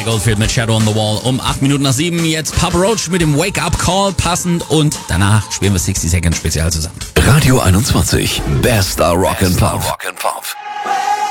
Goldfield mit Shadow on the Wall um 8 Minuten nach 7. Jetzt Papa Roach mit dem Wake Up Call passend und danach spielen wir 60 Seconds Spezial zusammen. Radio 21, bester Rock and Pop.